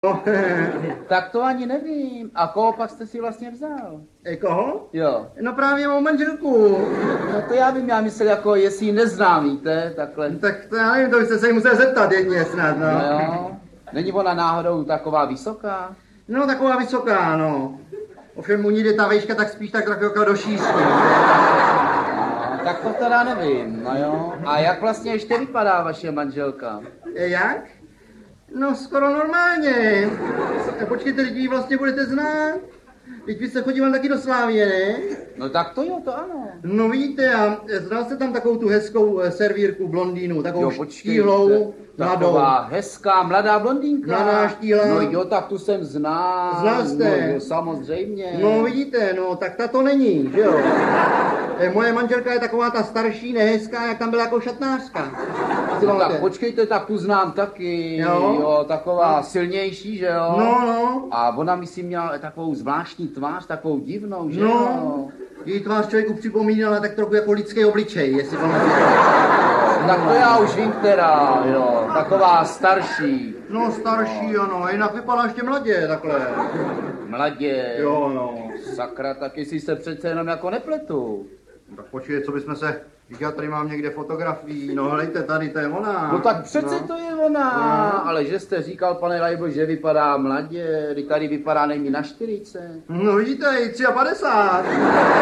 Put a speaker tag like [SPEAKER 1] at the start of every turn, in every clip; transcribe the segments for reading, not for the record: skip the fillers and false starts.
[SPEAKER 1] No,
[SPEAKER 2] Tak to ani nevím. A koho pak jste si vlastně vzal?
[SPEAKER 1] koho?
[SPEAKER 2] Jo.
[SPEAKER 1] No právě mou manželku.
[SPEAKER 2] No to já bych měl myslet, jako jestli ji neznám, víte, takhle.
[SPEAKER 1] Tak to já nevím, to byste se jí musel zeptat jedně snad, no.
[SPEAKER 2] No jo. Není ona náhodou taková vysoká?
[SPEAKER 1] No taková vysoká, no. Ovšem u ní jde ta vejška tak spíš tak jako do šířky.
[SPEAKER 2] Tak to teda nevím, no jo. A jak vlastně ještě vypadá vaše manželka?
[SPEAKER 1] Jak? No skoro normálně. Počkejte, teď vy vlastně budete znát. Teď vy jste chodíval taky do Slávie, ne?
[SPEAKER 2] No tak to jo, to ano.
[SPEAKER 1] No vidíte, a znal jste tam takovou tu hezkou servírku blondýnu, takovou štíhlou, mladou.
[SPEAKER 2] Taková hezká, mladá blondýnka.
[SPEAKER 1] Mladá štíhlá.
[SPEAKER 2] No jo, tak tu jsem znal.
[SPEAKER 1] Znal jste?
[SPEAKER 2] No jo, samozřejmě.
[SPEAKER 1] No vidíte, no tak ta to není, že jo? Moje manželka je taková ta starší, nehezká, jak tam byla jako šatnářka.
[SPEAKER 2] No tak počkejte, tak tu znám taky. Jo, taková silnější, že jo?
[SPEAKER 1] No.
[SPEAKER 2] A ona myslím měla takovou zvláštní tvář, takovou divnou, že
[SPEAKER 1] No.
[SPEAKER 2] jo?
[SPEAKER 1] Její tvář člověku připomínala tak trochu jako lidský obličej, jestli pamatujete.
[SPEAKER 2] Tak to já už vím teda, jo, taková starší.
[SPEAKER 1] No starší, ano, jinak vypadá ještě mladě, takhle.
[SPEAKER 2] Mladě.
[SPEAKER 1] Jo, no.
[SPEAKER 2] Sakra, tak jestli se přece jenom jako nepletu.
[SPEAKER 1] Tak počkej, co bychom se... Já tady mám někde fotografii, no helejte, tady to je ona.
[SPEAKER 2] No tak přece to je ona, ale že jste říkal, pane Lajbo, že vypadá mladě, kdy tady vypadá nejmí na 40.
[SPEAKER 1] No vidíte, i 53.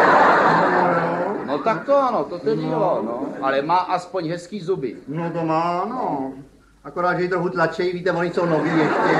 [SPEAKER 2] No tak to ano, to tedy jo, no. Ale má aspoň hezký zuby.
[SPEAKER 1] No to má, no. Akorát, že ji trochu tlačejí, víte, oni jsou noví ještě.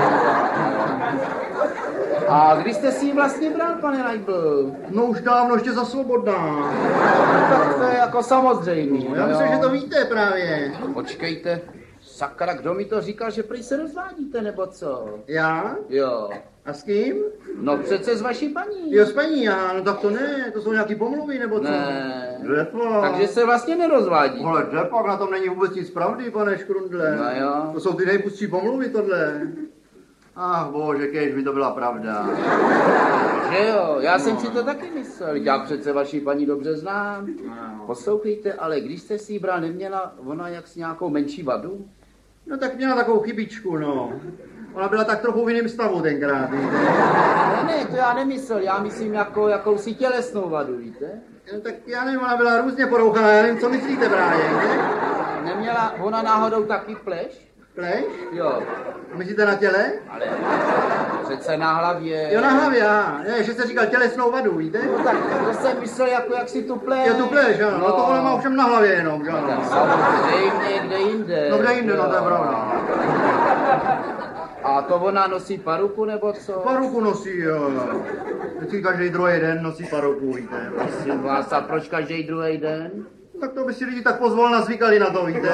[SPEAKER 2] A kdy jste si ji vlastně bral, pane Leibl?
[SPEAKER 1] No už dávno, ještě za svobodná.
[SPEAKER 2] No, tak to je jako samozřejmý.
[SPEAKER 1] No, já myslím, že to víte právě.
[SPEAKER 2] Počkejte, sakra, kdo mi to říkal, že prý se rozvádíte, nebo co?
[SPEAKER 1] Já?
[SPEAKER 2] Jo.
[SPEAKER 1] A s kým?
[SPEAKER 2] No přece s vaší paní.
[SPEAKER 1] Jo, s paní, já, no tak to ne, to jsou nějaký pomluvy, nebo co?
[SPEAKER 2] Ne.
[SPEAKER 1] Dřepak.
[SPEAKER 2] Takže se vlastně nerozvádí.
[SPEAKER 1] Ale dřepak, na tom není vůbec nic pravdy, pane Škrundle.
[SPEAKER 2] No jo.
[SPEAKER 1] To jsou ty nejpustší pomluvy, tohle. Ach bože, kež by to byla pravda.
[SPEAKER 2] Že jo, já jsem si to taky myslel, já přece vaši paní dobře znám. Poslouchejte, ale když jste si ji bral, neměla ona jaksi nějakou menší vadu?
[SPEAKER 1] No tak měla takovou chybičku, no. Ona byla tak trochu v jiném stavu tenkrát, víte.
[SPEAKER 2] Ne, to já nemyslel, já myslím jakousi tělesnou vadu, víte?
[SPEAKER 1] No tak já nevím, ona byla různě porouchaná, já nevím, co myslíte právě, víte?
[SPEAKER 2] Neměla ona náhodou taky pleš?
[SPEAKER 1] Pleš?
[SPEAKER 2] Jo.
[SPEAKER 1] Myslíte na těle?
[SPEAKER 2] Ale přece na hlavě.
[SPEAKER 1] Jo, na hlavě, ne, že jste říkal tělesnou vadu, víte?
[SPEAKER 2] No tak to jsem myslel, jako jak si tu pleš.
[SPEAKER 1] Jo, tu pleš, ano, no to ona má ovšem na hlavě jenom, že ano.
[SPEAKER 2] Tak samozřejmě, kde jinde.
[SPEAKER 1] No kde jinde, no to je pravda.
[SPEAKER 2] A to ona nosí paruku, nebo co?
[SPEAKER 1] Paruku nosí, jo. Vždycky každý druhý den nosí paruku, víte.
[SPEAKER 2] Prosím vás, a proč každý druhý den?
[SPEAKER 1] Tak to by si lidi tak pozvolna zvykali na to, víte.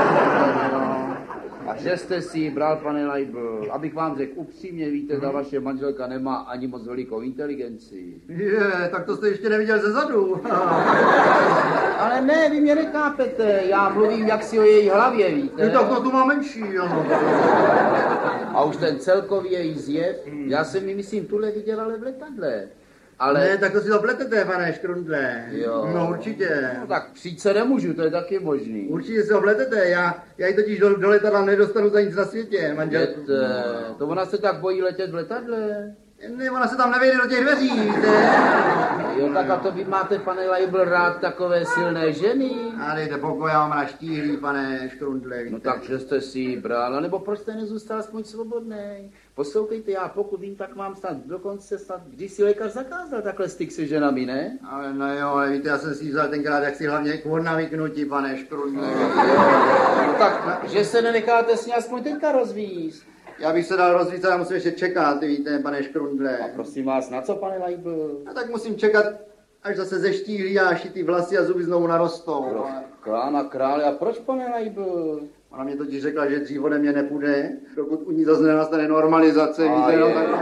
[SPEAKER 2] A že jste si ji bral, pane Leibl, abych vám řekl upřímně, víte, ta vaše manželka nemá ani moc velikou inteligenci.
[SPEAKER 1] Je, tak to jste ještě neviděl ze zadu.
[SPEAKER 2] Ale ne, vy mě nechápete, já mluvím jaksi o její hlavě, víte.
[SPEAKER 1] Je tak to tu má menší, ano.
[SPEAKER 2] A už ten celkový její zjev, já jsem ji myslím tuhle viděl, ale v letadle. Ale...
[SPEAKER 1] Ne, tak to si to pletete, pane Škrundle.
[SPEAKER 2] Jo.
[SPEAKER 1] No určitě.
[SPEAKER 2] No tak přijít se nemůžu, to je taky možný.
[SPEAKER 1] Určitě si ho pletete, já ji totiž do letadla nedostanu za nic na světě, manželku.
[SPEAKER 2] To ona se tak bojí letět v letadle?
[SPEAKER 1] Ne, ona se tam nevejde do těch dveří, víte.
[SPEAKER 2] Jo, tak a to vy máte, pane Leibl, rád takové silné ženy?
[SPEAKER 1] A dejte pokoj, já mám rád štíhlý, pane Škrundle, víte.
[SPEAKER 2] No tak, že jste si ji bral, nebo proč jste nezůstal aspoň svobodný? Poslouchejte, já pokud vím, tak mám snad dokonce když si lékař zakázal takhle styk se ženami, ne?
[SPEAKER 1] Ale no jo, ale víte, já jsem si vzal tenkrát, jak si hlavně kvůr navyknutí, pane Škrundle.
[SPEAKER 2] No tak, že se nenecháte s ní aspoň teďka rozvízt.
[SPEAKER 1] Já bych se dal rozvíjet, ale musím ještě čekat, víte, pane Škrundle.
[SPEAKER 2] A prosím vás, na co, pane Leibl?
[SPEAKER 1] No tak musím čekat, až zase zeštíhlí a ty vlasy a zuby znovu narostou.
[SPEAKER 2] Krána krále, a proč, pane Leibl?
[SPEAKER 1] Ona mě totiž řekla, že dřív ode mě nepůjde, dokud u ní zase nenastane normalizace, víte, no tak...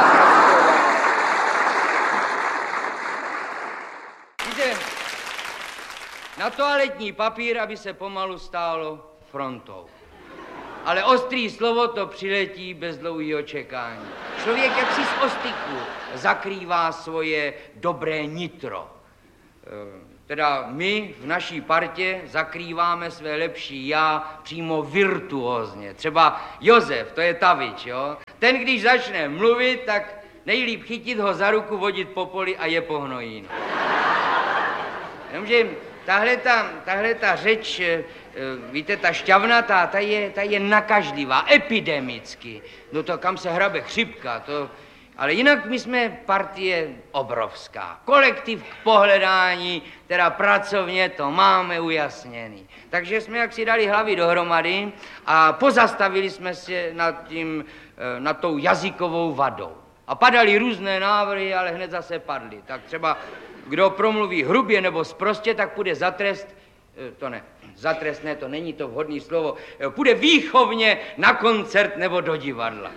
[SPEAKER 3] Víte, na toaletní papír, aby se pomalu stálo frontou. Ale ostrý slovo to přiletí bez dlouhého čekání. Člověk jaksi z ostyku zakrývá svoje dobré nitro. teda my v naší partě zakrýváme své lepší já přímo virtuózně. Třeba Josef, to je Tavič, jo? Ten, když začne mluvit, tak nejlíp chytit ho za ruku, vodit po poli a je pohnojín. Jenomže tahle ta řeč, víte, ta šťavnatá, ta je nakažlivá, epidemicky. No to kam se hrabe chřipka, to... Ale jinak my jsme partie obrovská. Kolektiv k pohledání, teda pracovně to máme ujasněný. Takže jsme jak si dali hlavy dohromady a pozastavili jsme se nad tou jazykovou vadou. A padaly různé návrhy, ale hned zase padly. Tak třeba kdo promluví hrubě nebo sprostě, tak půjde za trest, za trestné to není to vhodné slovo, půjde výchovně na koncert nebo do divadla.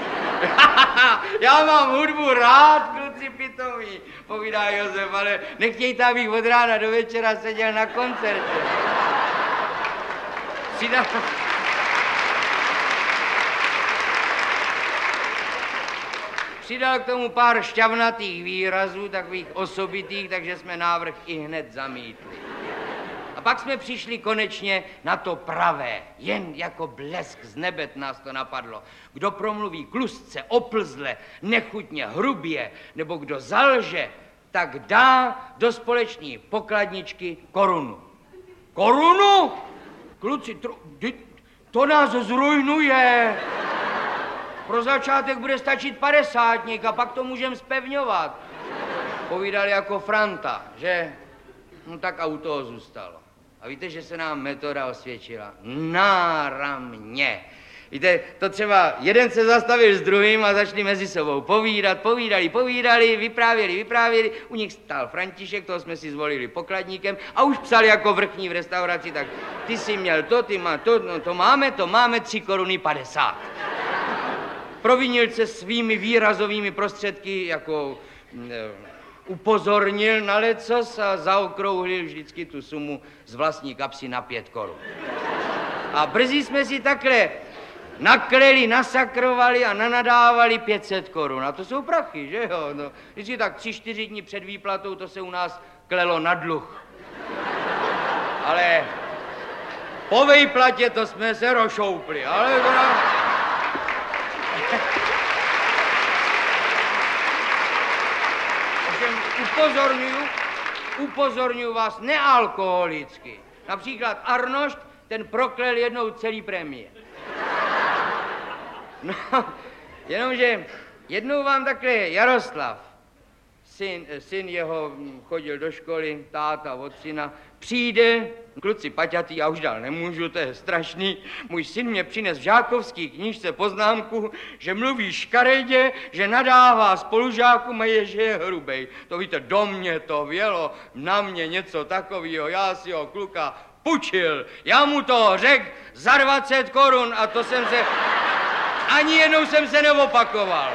[SPEAKER 3] Já mám hudbu rád, kluci pitomí, povídá Josef, ale nechtějte, abych od rána do večera seděl na koncertě. Přidal k tomu pár šťavnatých výrazů, takových osobitých, takže jsme návrh i hned zamítli. A pak jsme přišli konečně na to pravé. Jen jako blesk z nebet nás to napadlo. Kdo promluví tlustce, oplzle, nechutně, hrubě, nebo kdo zalže, tak dá do společné pokladničky korunu. Korunu? Kluci, to nás zrujnuje. Pro začátek bude stačit 50 a pak to můžeme zpevňovat. Povídali jako Franta, že? No tak auto zůstalo. A víte, že se nám metoda osvědčila? Náramně. Víte, to třeba jeden se zastavil s druhým a začali mezi sebou povídali, vyprávěli. U nich stál František, toho jsme si zvolili pokladníkem a už psali jako vrchní v restauraci, tak ty jsi měl to, ty má to, no to máme 3 koruny 50. Provinil se svými výrazovými prostředky jako... upozornil na lecos a zaokrouhlil vždycky tu sumu z vlastní kapsy na 5 korun. A brzy jsme si takhle nakleli, nasakrovali a nanadávali 500 korun. A to jsou prachy, že jo? No, vždycky tak 3-4 dní před výplatou to se u nás klelo na dluh. Ale po výplatě to jsme se rozšoupli, ale to nám... Upozorňuji vás nealkoholicky. Například Arnošt, ten proklel jednou celý premiér. No, jenomže jednou vám takhle Jaroslav, syn jeho chodil do školy, táta od syna, přijde, kluci paťatý, já už dál nemůžu, to je strašný. Můj syn mě přines v žákovský knížce poznámku, že mluví škaredě, že nadává spolužákům a že je hrubej. To víte, do mě to vělo, na mě něco takového, já si ho kluka pučil. Já mu to řekl za 20 korun a to jsem se, ani jednou jsem se neopakoval.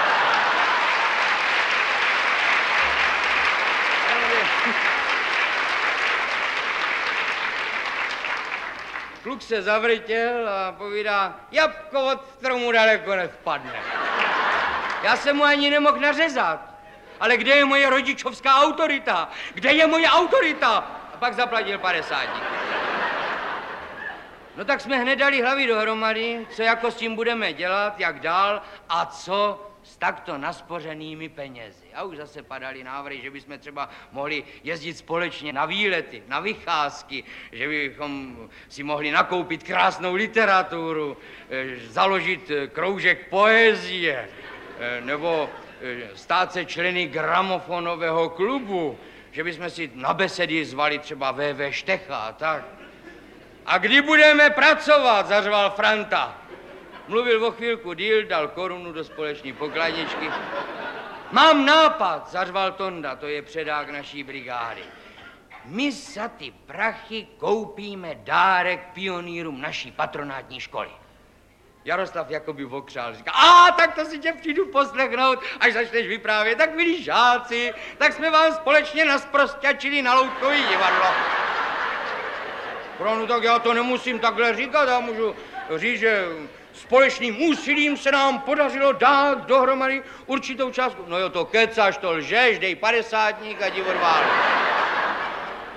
[SPEAKER 3] Kluk se zavrtěl a povídá, jabko od stromu daleko nevpadne. Já jsem mu ani nemohl nařezat. Ale kde je moje rodičovská autorita? Kde je moje autorita? A pak zaplatil 50. No tak jsme hned dali hlavy dohromady, co jako s tím budeme dělat, jak dál a co s takto naspořenými penězi. A už zase padaly návrhy, že bychom třeba mohli jezdit společně na výlety, na vycházky, že bychom si mohli nakoupit krásnou literaturu, založit kroužek poezie, nebo stát se členy gramofonového klubu, že bychom si na besedy zvali třeba V.V. Štecha a tak. A kdy budeme pracovat, zařval Franta. Mluvil o chvilku díl, dal korunu do společné pokladničky. Mám nápad, zařval Tonda, to je předák naší brigády. My za ty prachy koupíme dárek pionýrům naší patronátní školy. Jaroslav jakoby okřál, říká, tak to si tě přijdu poslechnout, až začneš vyprávět, tak milí žáci, tak jsme vám společně nasprosťačili na loutkový divadlo. No tak já to nemusím takhle říkat, já můžu říct, že společným úsilím se nám podařilo dát dohromady určitou částku. No jo, to kecáš, to lžeš, dej 50 a ti odválu.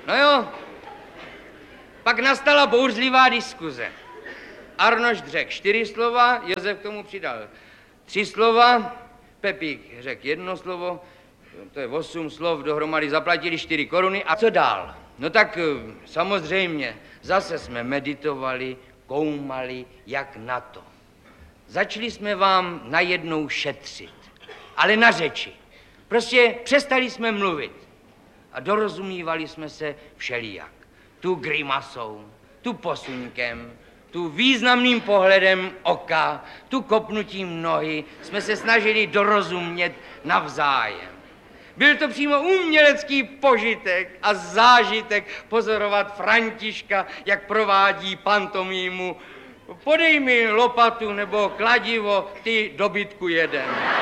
[SPEAKER 3] No jo, pak nastala bouřlivá diskuze. Arnošt řekl 4 slova, Josef k tomu přidal 3 slova, Pepík řekl 1 slovo, to je 8 slov, dohromady zaplatili 4 koruny. A co dál? No tak samozřejmě, zase jsme meditovali, koumali, jak na to. Začali jsme vám najednou šetřit, ale na řeči. Prostě přestali jsme mluvit a dorozumívali jsme se všelijak. Tu grimasou, tu posuňkem, tu významným pohledem oka, tu kopnutím nohy jsme se snažili dorozumět navzájem. Byl to přímo umělecký požitek a zážitek pozorovat Františka, jak provádí pantomímu. Podej mi lopatu nebo kladivo, ty dobytku jeden.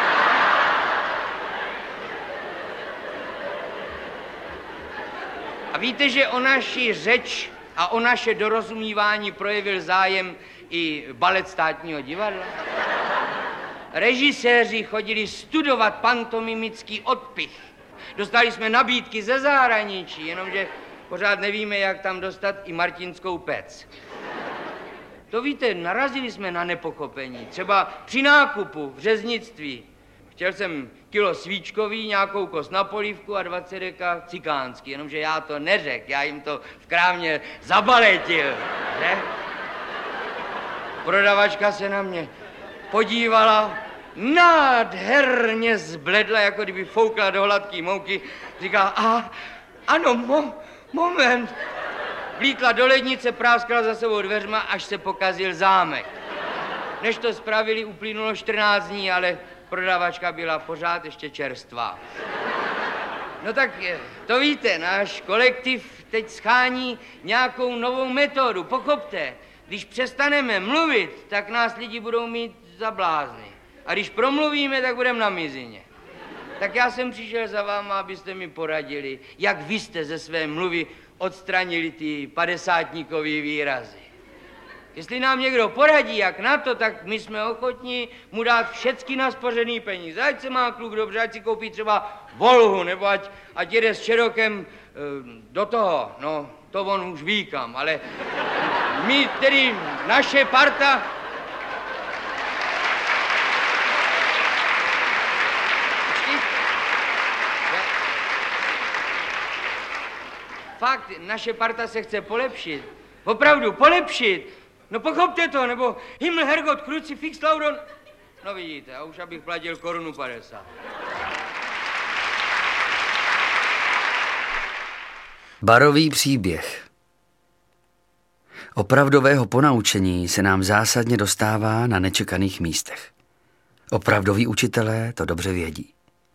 [SPEAKER 3] A víte, že o naši řeč a o naše dorozumívání projevil zájem i balet Státního divadla? Režiséři chodili studovat pantomimický odpich. Dostali jsme nabídky ze zahraničí, jenomže pořád nevíme, jak tam dostat i martinskou pec. To víte, narazili jsme na nepochopení. Třeba při nákupu v řeznictví. Chtěl jsem kilo svíčkový, nějakou kost na polívku a 20 deka cikánský, jenomže já to neřekl, já jim to v krámě zabaletil, ne? Prodavačka se na mě podívala, nádherně zbledla, jako kdyby foukla do hladký mouky. Říká, ano, moment. Vlítla do lednice, práskala za sebou dveřma, až se pokazil zámek. Než to spravili, uplynulo 14 dní, ale prodavačka byla pořád ještě čerstvá. No tak to víte, náš kolektiv teď schání nějakou novou metodu. Pochopte, když přestaneme mluvit, tak nás lidi budou mít za blázny. A když promluvíme, tak budeme na mizině. Tak já jsem přišel za váma, abyste mi poradili, jak vy jste ze své mluvy odstranili ty 50-tníkový výrazy. Jestli nám někdo poradí, jak na to, tak my jsme ochotní mu dát všechny naspořený peníze. Ať se má kluk dobře, ať si koupí třeba Volhu, nebo ať jede s Čerokem do toho. No, to on už ví kam, ale my tedy, naše parta... Fakt, naše parta se chce polepšit. Opravdu, polepšit. No pochopte to, nebo Himmel, Herrgott, Crucifix, Lauron. No vidíte, a už abych platil 1,50 Kč.
[SPEAKER 4] Barový příběh. Opravdového ponaučení se nám zásadně dostává na nečekaných místech. Opravdoví učitelé to dobře vědí.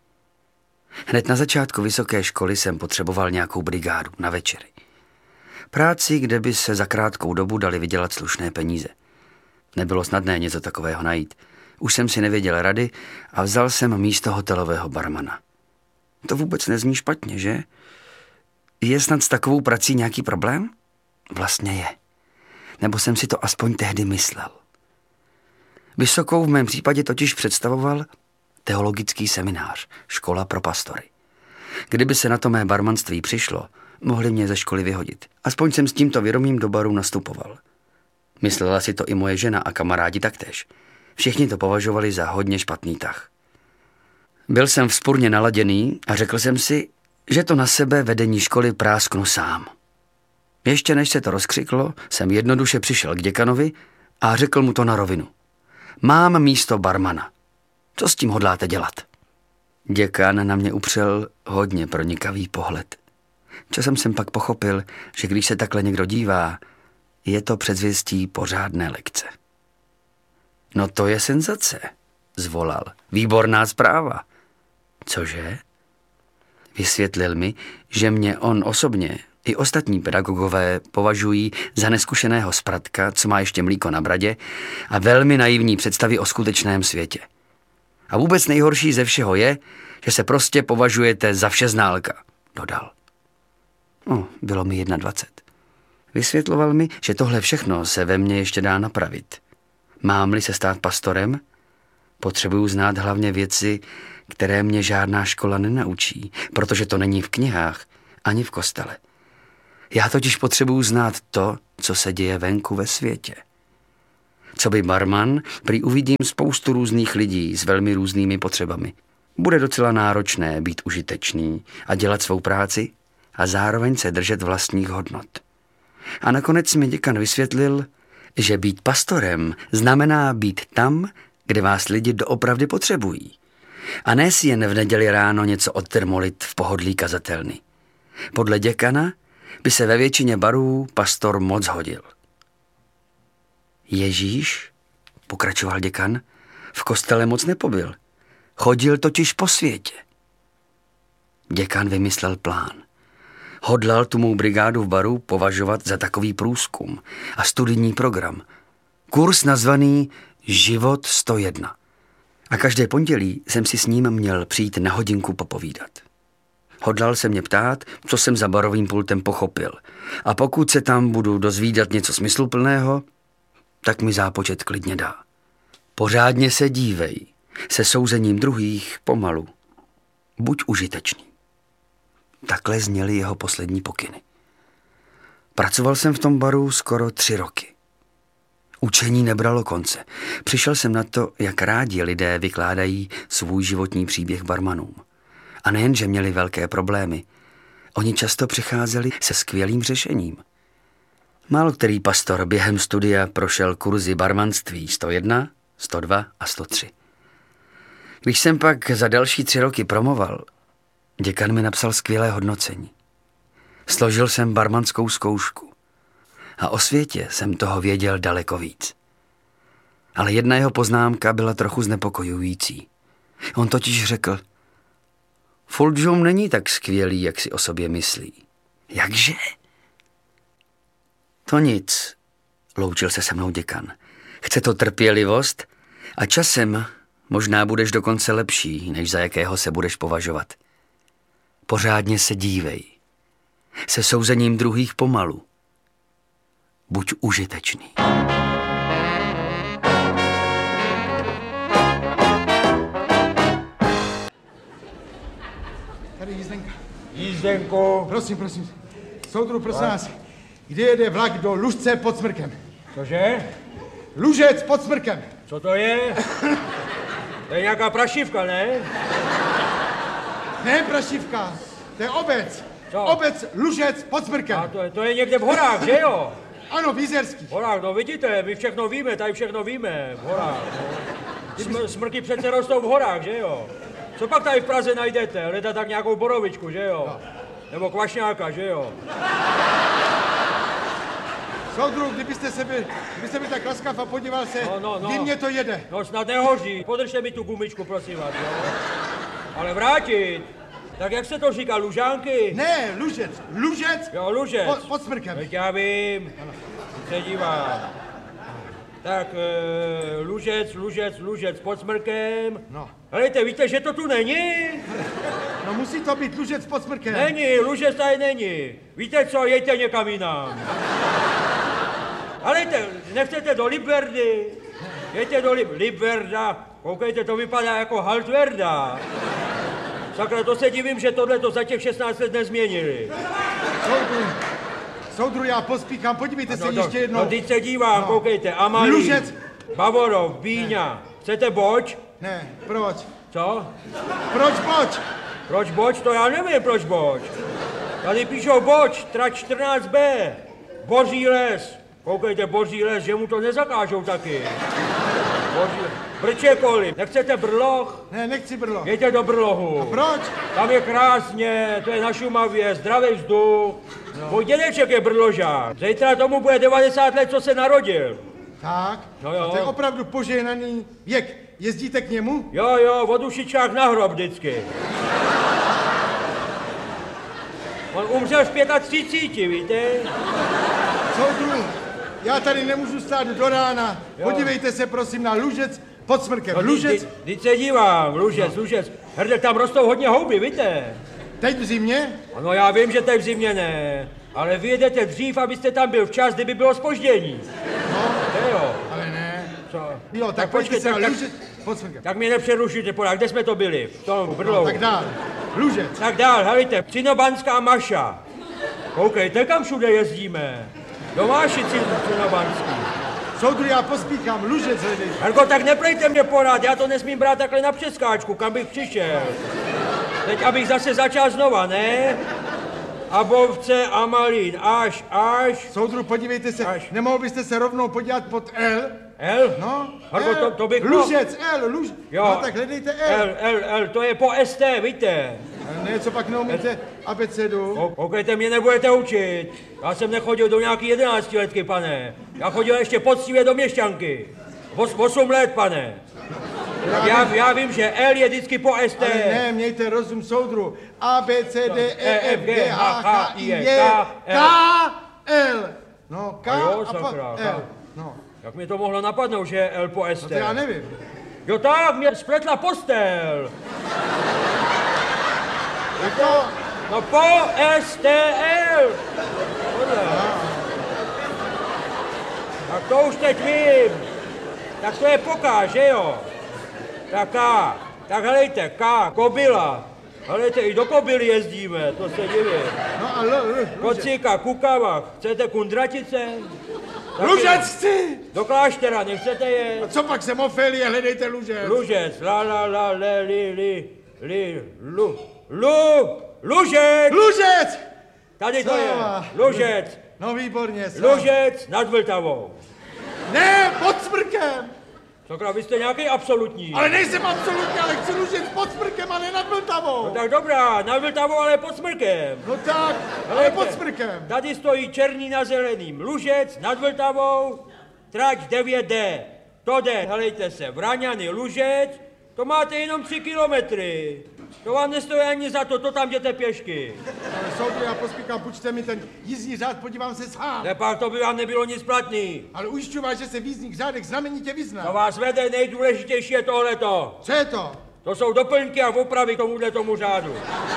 [SPEAKER 4] Hned na začátku vysoké školy jsem potřeboval nějakou brigádu na večery. Práci, kde by se za krátkou dobu dali vydělat slušné peníze. Nebylo snadné něco takového najít. Už jsem si nevěděl rady a vzal jsem místo hotelového barmana. To vůbec nezní špatně, že? Je snad s takovou prací nějaký problém? Vlastně je. Nebo jsem si to aspoň tehdy myslel. Vysokou v mém případě totiž představoval teologický seminář, škola pro pastory. Kdyby se na to mé barmanství přišlo, mohli mě ze školy vyhodit. Aspoň jsem s tímto vědomím do baru nastupoval. Myslela si to i moje žena a kamarádi taktéž. Všichni to považovali za hodně špatný tah. Byl jsem vzpurně naladěný a řekl jsem si, že to na sebe vedení školy prásknu sám. Ještě než se to rozkřiklo, jsem jednoduše přišel k děkanovi a řekl mu to na rovinu. Mám místo barmana. Co s tím hodláte dělat? Děkan na mě upřel hodně pronikavý pohled. Časem jsem pak pochopil, že když se takhle někdo dívá, je to předzvěstí pořádné lekce. No to je senzace, zvolal. Výborná zpráva. Cože? Vysvětlil mi, že mě on osobně i ostatní pedagogové považují za neskušeného spratka, co má ještě mlíko na bradě a velmi naivní představy o skutečném světě. A vůbec nejhorší ze všeho je, že se prostě považujete za všeználka, dodal. Bylo mi 21. Vysvětloval mi, že tohle všechno se ve mně ještě dá napravit. Mám-li se stát pastorem, potřebuju znát hlavně věci, které mě žádná škola nenaučí, protože to není v knihách ani v kostele. Já totiž potřebuju znát to, co se děje venku ve světě. Co by barman, prý uvidím spoustu různých lidí s velmi různými potřebami. Bude docela náročné být užitečný a dělat svou práci a zároveň se držet vlastních hodnot. A nakonec mi děkan vysvětlil, že být pastorem znamená být tam, kde vás lidi doopravdy potřebují. A ne si jen v neděli ráno něco odtermolit v pohodlí kazatelny. Podle děkana by se ve většině barů pastor moc hodil. Ježíš, pokračoval děkan, v kostele moc nepobyl. Chodil totiž po světě. Děkan vymyslel plán. Hodlal tu mou brigádu v baru považovat za takový průzkum a studijní program. Kurs nazvaný Život 101. A každé pondělí jsem si s ním měl přijít na hodinku popovídat. Hodlal se mě ptát, co jsem za barovým pultem pochopil. A pokud se tam budu dozvídat něco smysluplného, tak mi zápočet klidně dá. Pořádně se dívej, se souzením druhých pomalu. Buď užitečný. Takhle zněly jeho poslední pokyny. Pracoval jsem v tom baru skoro 3 roky. Učení nebralo konce. Přišel jsem na to, jak rádi lidé vykládají svůj životní příběh barmanům. A nejen, že měli velké problémy, oni často přicházeli se skvělým řešením. Málo který pastor během studia prošel kurzy barmanství 101, 102 a 103. Když jsem pak za další 3 roky promoval, děkan mi napsal skvělé hodnocení. Složil jsem barmanskou zkoušku a o světě jsem toho věděl daleko víc. Ale jedna jeho poznámka byla trochu znepokojující. On totiž řekl, Fulджum není tak skvělý, jak si o sobě myslí. Jakže? To nic, loučil se se mnou děkan. Chce to trpělivost a časem možná budeš dokonce lepší, než za jakého se budeš považovat. Pořádně se dívej. Se souzením druhých pomalu. Buď užitečný.
[SPEAKER 5] Tady jízdenka.
[SPEAKER 6] Jízdenko.
[SPEAKER 5] Prosím. Soudru, prosím vás, kde jede vlak do Lužce pod Smrkem?
[SPEAKER 6] Cože?
[SPEAKER 5] Lužec pod Smrkem.
[SPEAKER 6] Co to je? To je nějaká prašivka, ne?
[SPEAKER 5] Ne, Prašivka, to je obec.
[SPEAKER 6] Co?
[SPEAKER 5] Obec Lužec pod Smrkem.
[SPEAKER 6] A to je někde v horách, že jo?
[SPEAKER 5] Ano, v Jizerských.
[SPEAKER 6] V horách, no vidíte, my všechno víme, tady všechno víme, v horách. No. Smrky přece rostou v horách, že jo? Co pak tady v Praze najdete? Leda tak nějakou borovičku, že jo? No. Nebo kvašňáka, že jo?
[SPEAKER 5] Soudru, kdybyste byl tak laskav a podíval se, kdy mě to jede.
[SPEAKER 6] No snad nehoří. Podržte mi tu gumičku, prosím vás, jo? Ale vrátit. Tak jak se to říká, Lužánky?
[SPEAKER 5] Ne, Lužec. Lužec?
[SPEAKER 6] Jo, Lužec.
[SPEAKER 5] Pod Smrkem.
[SPEAKER 6] Teď já vím. Ano. Se dívám. Tak, Lužec pod Smrkem.
[SPEAKER 5] No.
[SPEAKER 6] Helejte, víte, že to tu není?
[SPEAKER 5] No musí to být Lužec pod Smrkem.
[SPEAKER 6] Není, Lužec tady není. Víte co, jejte někam jinam. Helejte, nechcete do Libverdy? Jejte do Libverda. Koukejte, to vypadá jako Haltverda. Sakra, to se divím, že tohle za těch 16 let nezměnili.
[SPEAKER 5] Soudru, já pospíchám, podívejte se ještě jednou.
[SPEAKER 6] No, teď se dívám, koukejte, Amalí,
[SPEAKER 5] Lužec.
[SPEAKER 6] Bavorov, Bíňa. Chcete boč?
[SPEAKER 5] Ne, proč?
[SPEAKER 6] Co?
[SPEAKER 5] Proč boč?
[SPEAKER 6] Proč boč? To já nevím, proč boč. Tady píšou boč, trať 14B. Boží les. Koukejte, Boží les, že mu to nezakážou taky. Brčekoli. Nechcete Brloh?
[SPEAKER 5] Ne, nechci Brloh.
[SPEAKER 6] Jeďte do Brlohu.
[SPEAKER 5] A proč?
[SPEAKER 6] Tam je krásně, to je na Šumavě, zdravý vzduch. No. Můj dědeček je Brložák. Zítra tomu bude 90 let, co se narodil.
[SPEAKER 5] Tak,
[SPEAKER 6] no jo.
[SPEAKER 5] A to je opravdu požehnaný věk. Jezdíte k němu?
[SPEAKER 6] Jo, o dušičkách na hrob vždycky. On umřel v 35, víte?
[SPEAKER 5] Soudru, já tady nemůžu stát do rána. Jo. Podívejte se prosím na Lužec pod Smrkem.
[SPEAKER 6] No,
[SPEAKER 5] Lužec?
[SPEAKER 6] Teď se dívám, Lužec. Hrdel, tam rostou hodně houby, víte?
[SPEAKER 5] Teď v zimě?
[SPEAKER 6] Ano, já vím, že teď v zimě ne. Ale vy jedete dřív, abyste tam byl včas, kdyby bylo zpoždění.
[SPEAKER 5] No,
[SPEAKER 6] jo.
[SPEAKER 5] Ale ne.
[SPEAKER 6] Co?
[SPEAKER 5] Jo, tak pojďte se na Lužec pod Smrkem.
[SPEAKER 6] Tak mě nepřerušujte, podák, kde jsme to byli? V tom Brlohu.
[SPEAKER 5] No, tak dál. Lužec.
[SPEAKER 6] Tak dál, helejte, Cinobanská Maša. Koukejte, kam všude jezdíme. Do Mášici na Banský.
[SPEAKER 5] Soudru, já pospíchám, Lužec hledej.
[SPEAKER 6] Herko, tak neplejte mě pořád, já to nesmím brát takhle na přeskáčku, kam bych přišel. Teď abych zase začal znova, ne? A Bovce a Malín, až.
[SPEAKER 5] Soudru, podívejte se,
[SPEAKER 6] Až.
[SPEAKER 5] nemohl byste se rovnou podívat pod L?
[SPEAKER 6] L?
[SPEAKER 5] No,
[SPEAKER 6] Herko,
[SPEAKER 5] L.
[SPEAKER 6] to bych
[SPEAKER 5] Lužec,
[SPEAKER 6] Jo.
[SPEAKER 5] No tak hledejte L.
[SPEAKER 6] L, to je po ST, víte?
[SPEAKER 5] Ne, co pak neumíte abecedu?
[SPEAKER 6] Koukejte, mě nebudete učit. Já jsem nechodil do nějaký 11 letky, pane. Já chodil ještě poctivě do měšťanky. 8 let, pane. Já vím, že L je vždycky po ST.
[SPEAKER 5] Ale ne, mějte rozum, soudru. A, B, C, D, E, F, G, H, K, I, J, K, L. No, K
[SPEAKER 6] A jo,
[SPEAKER 5] a
[SPEAKER 6] sakra,
[SPEAKER 5] L. No,
[SPEAKER 6] Jak mi to mohlo napadnout, že je L po ST?
[SPEAKER 5] no to já nevím.
[SPEAKER 6] Jo tak, mě spletla postel.
[SPEAKER 5] Jako,
[SPEAKER 6] No po STL. Tohle. Tak to už teď vím. Tak to je poká, že jo? Tak K. Tak helejte, K, kobila. Helejte, i do kobily jezdíme, to se divím.
[SPEAKER 5] no a Lužec.
[SPEAKER 6] Kocíka, Kukava, chcete kundratice? Taky
[SPEAKER 5] Lužec chci!
[SPEAKER 6] Do kláštera, nechcete je?
[SPEAKER 5] Co pak jsem Ofélie, hledejte Lužec.
[SPEAKER 6] Lužec, la, le, li, Lužec!
[SPEAKER 5] Lužec!
[SPEAKER 6] Tady to
[SPEAKER 5] Co?
[SPEAKER 6] je, Lužec,
[SPEAKER 5] No výborně, co?
[SPEAKER 6] Lužec nad Vltavou.
[SPEAKER 5] Ne, pod Smrkem!
[SPEAKER 6] Sakra, vy jste nějaký absolutní.
[SPEAKER 5] Ale nejsem absolutně, ale chci Lužec pod Smrkem a ne nad Vltavou.
[SPEAKER 6] No tak dobrá, nad Vltavou, ale pod Smrkem.
[SPEAKER 5] No tak, ale
[SPEAKER 6] Helejte,
[SPEAKER 5] pod Smrkem.
[SPEAKER 6] Tady stojí černý na zeleným. Lužec nad Vltavou, trať 9D. To jde, helejte se, Vraňany, Lužec, to máte jenom 3 kilometry. To vám nestojí ani za to, to tam jděte pěšky.
[SPEAKER 5] Ale soudru, já pospíchám, půjčte mi ten jízdní řád, podívám se sám.
[SPEAKER 6] Nepak to by vám nebylo nic platný.
[SPEAKER 5] Ale ujišťuji vás, že se v jízdních řádech znamenitě
[SPEAKER 6] To
[SPEAKER 5] vyzná.
[SPEAKER 6] vás vede, nejdůležitější je tohleto.
[SPEAKER 5] Co je to?
[SPEAKER 6] To jsou doplňky a opravy k tomu řádu.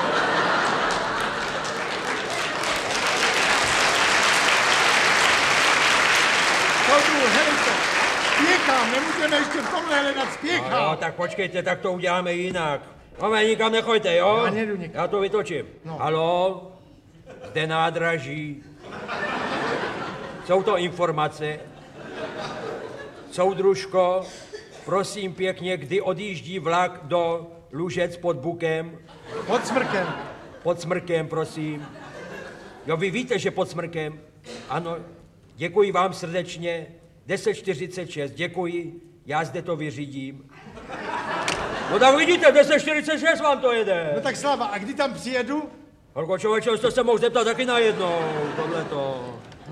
[SPEAKER 5] Soudru, helejte, spěchám, nemůžeme ještě v tomhle hledat,
[SPEAKER 6] No,
[SPEAKER 5] spěchám.
[SPEAKER 6] tak počkejte, tak to uděláme jinak. No, nikam nechoďte, jo?
[SPEAKER 5] Já nejdu nikam.
[SPEAKER 6] Já to vytočím.
[SPEAKER 5] No.
[SPEAKER 6] Haló? Zde nádraží. Jsou to informace. Soudružko, prosím pěkně, kdy odjíždí vlak do Lužec pod Bukem?
[SPEAKER 5] Pod Smrkem.
[SPEAKER 6] Pod Smrkem, prosím. Jo, vy víte, že pod Smrkem? Ano, děkuji vám srdečně. 10:46, děkuji. Já zde to vyřídím. No tak vidíte, 10:46 vám to jede.
[SPEAKER 5] No tak Slava, a kdy tam přijedu?
[SPEAKER 6] Holko, člověče, jste se mohl zeptat taky najednou, tohleto.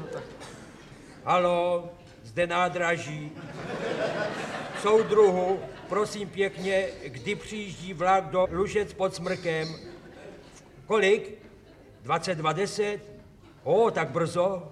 [SPEAKER 6] Haló, zde nádraží. Soudruhu, prosím pěkně, kdy přijíždí vlak do Lužec pod Smrkem? Kolik? 22:10? O, tak brzo.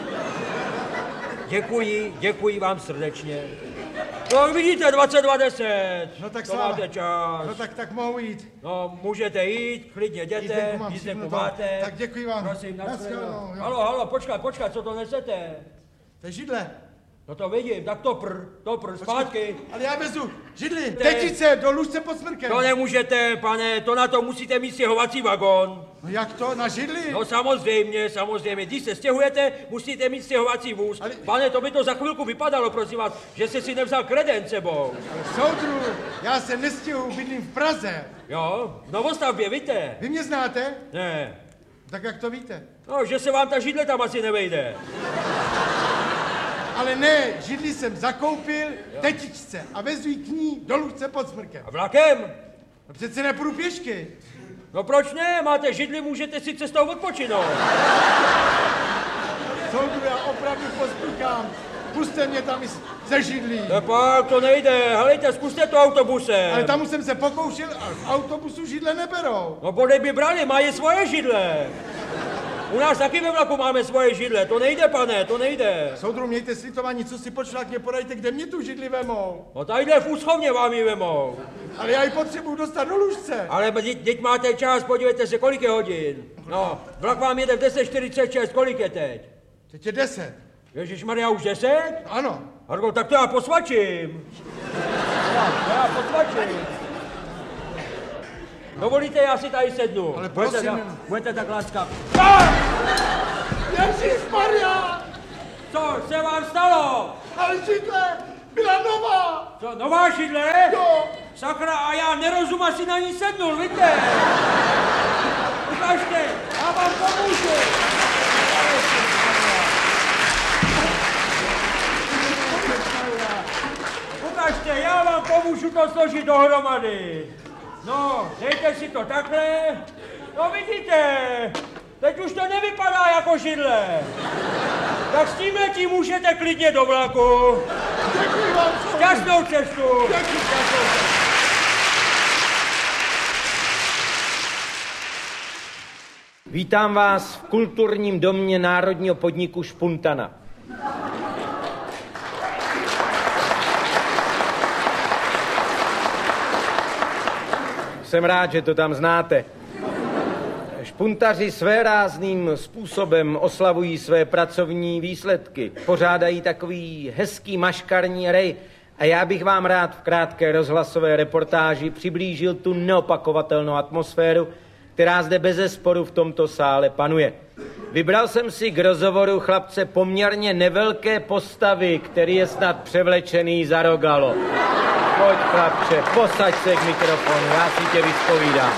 [SPEAKER 6] Děkuji vám srdečně. No vidíte, 22:10.
[SPEAKER 5] No tak
[SPEAKER 6] to
[SPEAKER 5] Slava.
[SPEAKER 6] máte čas.
[SPEAKER 5] No tak mohu jít.
[SPEAKER 6] No, můžete jít, klidně jděte,
[SPEAKER 5] Mám
[SPEAKER 6] jízdenku
[SPEAKER 5] všimnuto.
[SPEAKER 6] máte.
[SPEAKER 5] Tak děkuji vám.
[SPEAKER 6] Prosím,
[SPEAKER 5] Naschledanou,
[SPEAKER 6] nashledanou.
[SPEAKER 5] jo.
[SPEAKER 6] Halo, počkat, co to nesete?
[SPEAKER 5] To je židle.
[SPEAKER 6] No to vidím, tak to pr, zpátky.
[SPEAKER 5] Ale já vezu židli. Tetice do Lužce pod Smrkem.
[SPEAKER 6] To nemůžete, pane, to na to musíte mít stěhovací vagón.
[SPEAKER 5] No jak to, na židli?
[SPEAKER 6] No samozřejmě, když se stěhujete, musíte mít stěhovací vůz.
[SPEAKER 5] Ale-
[SPEAKER 6] Pane, to by to za chvilku vypadalo, prosím vás, že jste si nevzal kredenc sebou.
[SPEAKER 5] Soudru, já se nestěhuju, bydlím v Praze.
[SPEAKER 6] Jo, v novostavbě, víte?
[SPEAKER 5] Vy mě znáte?
[SPEAKER 6] Ne.
[SPEAKER 5] Tak jak to víte?
[SPEAKER 6] No, že se vám ta židle tam asi nevejde.
[SPEAKER 5] Ale ne, židli jsem zakoupil tetičce a vezu ji k ní do Lužce pod Smrkem.
[SPEAKER 6] A vlakem?
[SPEAKER 5] No přece nepůjdu pěšky.
[SPEAKER 6] No proč ne? Máte židli, můžete si cestou odpočinout.
[SPEAKER 5] Soudru, já opravdu pospíchám. Puste mě tam i ze židlí.
[SPEAKER 6] Nepak, to nejde. Helejte, zkuste to autobusem.
[SPEAKER 5] Ale tam už jsem se pokoušel a v autobusu židle neberou.
[SPEAKER 6] No bodej by brali, mají svoje židle. U nás taky ve vlaku máme svoje židle. To nejde, pane, to nejde.
[SPEAKER 5] Soudru, mějte slitování, co si počlak mě podajte, kde mě tu židli vemou.
[SPEAKER 6] No tadyhle v úschovně vám ji vemou.
[SPEAKER 5] Ale já ji potřebuju dostat do Lužce.
[SPEAKER 6] Ale teď máte čas, podívejte se, kolik je hodin. No, vlak vám jede v 10:46, kolik je teď?
[SPEAKER 5] Teď je 10.
[SPEAKER 6] Ježišmarja, už 10?
[SPEAKER 5] Ano.
[SPEAKER 6] Hargo, tak to já posvačím. Já posvačím. Dovolíte, já si tady sednu.
[SPEAKER 5] Ale prosím.
[SPEAKER 6] Budete tak láskav.
[SPEAKER 5] Ježišmarja!
[SPEAKER 6] Co se vám stalo?
[SPEAKER 5] Ale židle byla nová!
[SPEAKER 6] Co, nová židle?
[SPEAKER 5] Jo!
[SPEAKER 6] Sakra, a já nerozum asi na ní sednul, víte? Ukažte, já vám pomůžu. Ukažte, já vám pomůžu to složit dohromady. No, dejte si to takhle. No vidíte, teď už to nevypadá jako židle. Tak s tímhletím můžete klidně do vlaku.
[SPEAKER 5] Děkuji vám,
[SPEAKER 6] Šťastnou cestu.
[SPEAKER 5] Děkuji.
[SPEAKER 7] Vítám vás v kulturním domě Národního podniku Špuntana. Jsem rád, že to tam znáte. Špuntaři svérázným způsobem oslavují své pracovní výsledky. Pořádají takový hezký maškarní rej. A já bych vám rád v krátké rozhlasové reportáži přiblížil tu neopakovatelnou atmosféru, která zde bezesporu v tomto sále panuje. Vybral jsem si k rozhovoru chlapce poměrně nevelké postavy, který je snad převlečený za rogalo. Pojď, chlapče, posaď se k mikrofonu, já si tě vyspovídám.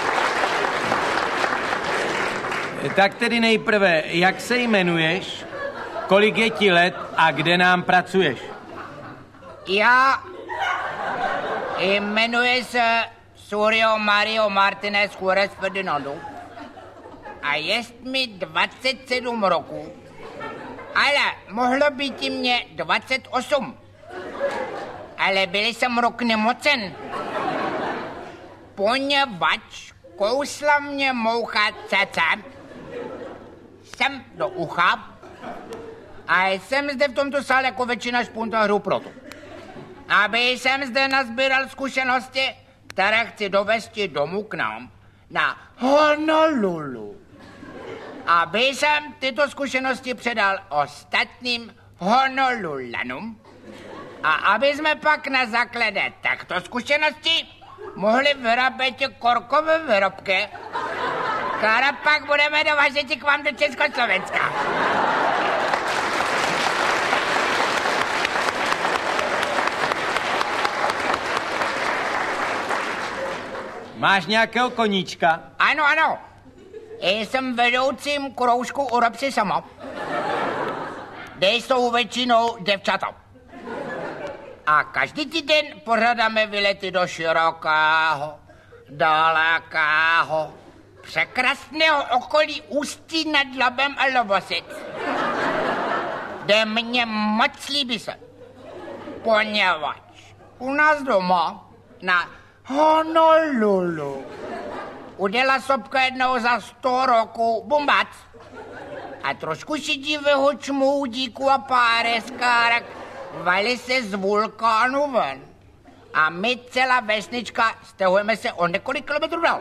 [SPEAKER 7] Tak tedy nejprve, jak se jmenuješ, kolik je ti let a kde nám pracuješ?
[SPEAKER 8] Já jmenuji se Suryo Mario Martinez Juarez Ferdinando a jest mi 27 roků, ale mohlo být i mě 28. Ale byl jsem rok nemocen, poněvadž kousla mě moucha caca sem do ucha a jsem zde v tomto sále jako většina špuntařů proto, aby jsem zde nazbíral zkušenosti, které chci dovesti domů k nám na Honolulu. Aby jsem tyto zkušenosti předal ostatním Honolulanům a aby jsme pak na základě těchto zkušeností mohli vyrábět korkové výrobky, které pak budeme dovážet k vám do Československa.
[SPEAKER 7] Máš nějakého koníčka?
[SPEAKER 8] Ano, ano. Jsem vedoucím kroužku u Robsi sama, kde jsou většinou děvčata. A každý týden pořádáme výlety do širokého, dalekého, překrásného okolí Ústí nad Labem a Lovosic, kde mě moc líbí se, poněvadž u nás doma na Honolulu udělá sopka jednou za 100 roků bumbac a trošku šedivého čmoudíku a páreskárek valí se z vulkánu ven. A my celá vesnička stahujeme se o několik kilometrů dál.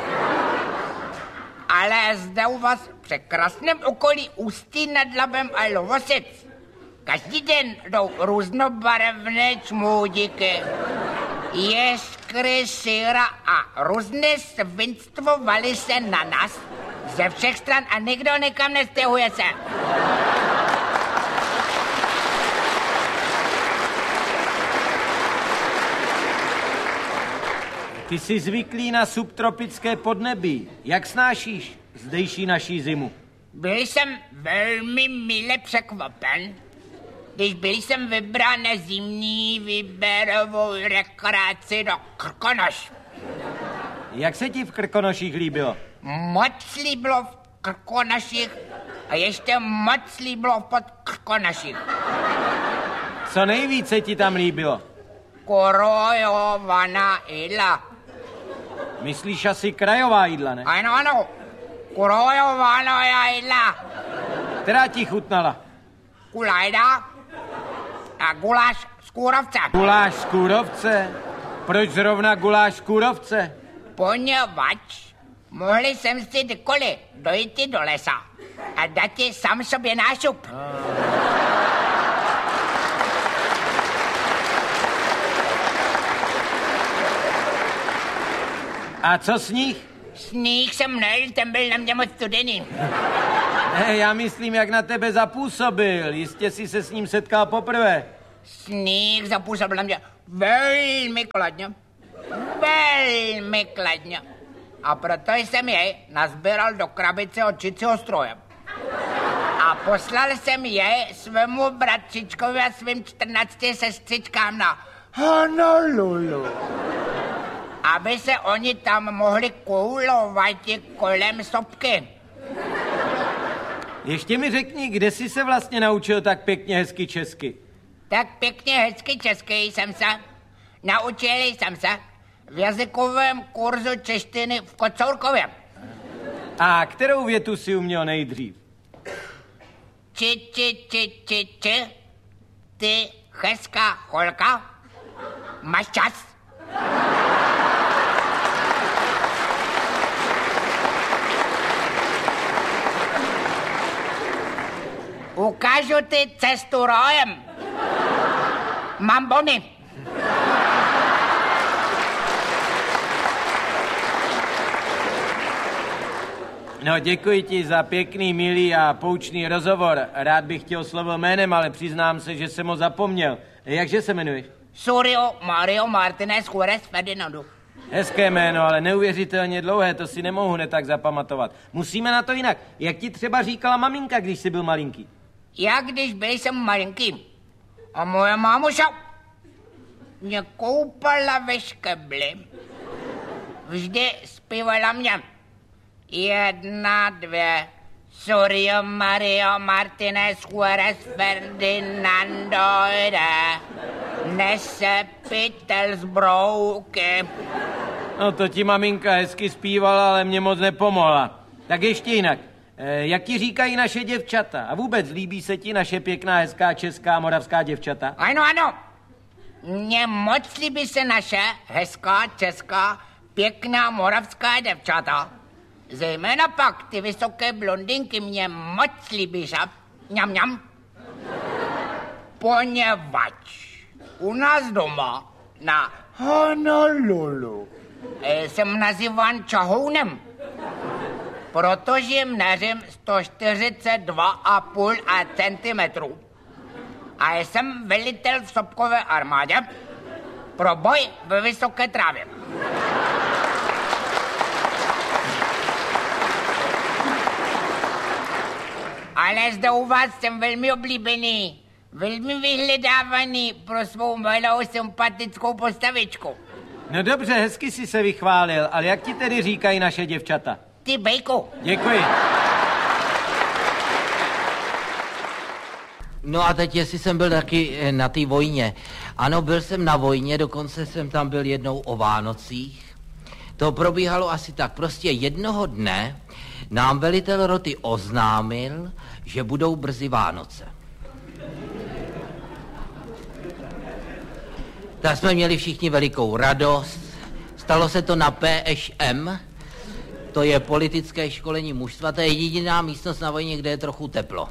[SPEAKER 8] Ale zde u vás v překrásném okolí Ústí nad Labem a Lovosic každý den jdou různobarevné čmoudíky, jeskry, síra a různé svinstvo valí se na nás ze všech stran a nikdo nikam nestěhuje se.
[SPEAKER 7] Ty jsi zvyklý na subtropické podnebí. Jak snášíš zdejší naší zimu?
[SPEAKER 8] Byl jsem velmi mile překvapen, když byl jsem vybrán na zimní výběrovou rekreaci do Krkonoš.
[SPEAKER 7] Jak se ti v Krkonoších líbilo?
[SPEAKER 8] Moc líbilo v Krkonoších a ještě moc líbilo v Podkrkonoších.
[SPEAKER 7] Co nejvíce ti tam líbilo?
[SPEAKER 8] Krojovaná jídla.
[SPEAKER 7] Myslíš asi krajová jídla, ne?
[SPEAKER 8] Ano, ano. Krojovaná jídla.
[SPEAKER 7] Která ti chutnala?
[SPEAKER 8] Kulajda a guláš z kůrovce.
[SPEAKER 7] Guláš z kůrovce? Proč zrovna guláš z kůrovce?
[SPEAKER 8] Poněvadž mohli jsem si kdykoliv dojít do lesa a dát ti sám sobě nášup.
[SPEAKER 7] A co sníh?
[SPEAKER 8] Sníh jsem nejel, ten byl na mě moc studený.
[SPEAKER 7] Já myslím, jak na tebe zapůsobil. Jistě jsi se s ním setkal poprvé.
[SPEAKER 8] Sníh zapůsobil na mě velmi kladně. Velmi kladně. A proto jsem jej nazbíral do krabice od čicího stroje. A poslal jsem jej svému bratřičkovi a svým 14 sestřičkám na Honolulu. Aby se oni tam mohli koulovat kolem sopky.
[SPEAKER 7] Ještě mi řekni, kde jsi se vlastně naučil tak pěkně hezky česky?
[SPEAKER 8] Tak pěkně hezky česky jsem se naučil v jazykovém kurzu češtiny v Kocourkově.
[SPEAKER 7] A kterou větu si uměl nejdřív?
[SPEAKER 8] Či, ty hezká holka, máš čas? Ukážu ti cestu rojem. Mám bony.
[SPEAKER 7] No, děkuji ti za pěkný, milý a poučný rozhovor. Rád bych tě oslovil jménem, ale přiznám se, že jsem ho zapomněl. Jakže se jmenuješ?
[SPEAKER 8] Surio Mario Martinez Juárez Ferdinando.
[SPEAKER 7] Hezké jméno, ale neuvěřitelně dlouhé, to si nemohu hned tak zapamatovat. Musíme na to jinak. Jak ti třeba říkala maminka, když jsi byl malinký?
[SPEAKER 8] Já, když byl jsem malinký a moje mámuša mě koupala ve škebli, vždy zpívala mě 1, 2, Surio Mario Martinez Juárez Ferdinando jde, nese pytel z brouky.
[SPEAKER 7] No to ti maminka hezky zpívala, ale mě moc nepomohla. Tak ještě jinak. Jak ti říkají naše děvčata? A vůbec líbí se ti naše pěkná, hezká, česká, moravská děvčata?
[SPEAKER 8] Ano. Mně moc líbí se naše hezká, česká, pěkná, moravská děvčata. Zejména pak ty vysoké blondinky mě moc líbí, že? Ňam. Poněvadž u nás doma na Honolulu jsem nazýván čahounem, protože měřím 142,5 cm. A jsem velitel v sopkové armádě pro boj ve vysoké trávě. Ale zde u vás jsem velmi oblíbený, velmi vyhledávaný pro svou malou sympatickou postavičku.
[SPEAKER 7] No dobře, hezky jsi se vychválil, ale jak ti tedy říkají naše děvčata?
[SPEAKER 8] Ty bejku.
[SPEAKER 7] Děkuji.
[SPEAKER 9] No a teď, jestli jsem byl taky na té vojně. Ano, byl jsem na vojně, dokonce jsem tam byl jednou o Vánocích. To probíhalo asi tak. Prostě jednoho dne nám velitel roty oznámil, že budou brzy Vánoce. Tak jsme měli všichni velikou radost. Stalo se to na PŠM, to je politické školení mužstva, to je jediná místnost na vojně, kde je trochu teplo.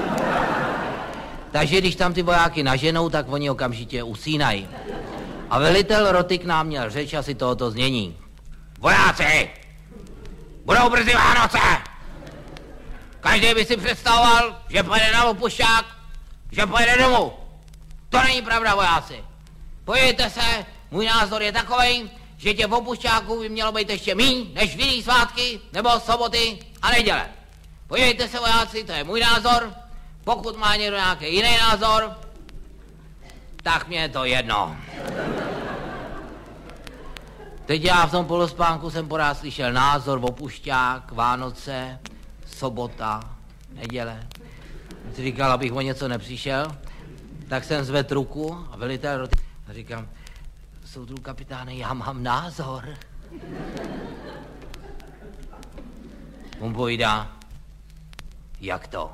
[SPEAKER 9] Takže když tam ty vojáky naženou, tak oni okamžitě usínají. A velitel roty k nám měl řeč asi tohoto znění. Vojáci, budou brzy Vánoce. Každý by si představoval, že pojede na opušťák, že pojede domů. To není pravda, vojáci. Pojďte se, můj názor je takovej, že těch opušťáků by mělo být ještě míň než v jiný svátky, nebo soboty a neděle. Pojďte se, vojáci, to je můj názor. Pokud má někdo nějaký jiný názor, tak mě je to jedno. Teď já v tom polospánku jsem porád slyšel názor, opušťák, Vánoce, sobota, neděle. Když si říkal, abych o něco nepřišel, tak jsem zvedl ruku a velitel roty a říkám, soudruhu kapitáne, já mám názor. On povídá, jak to?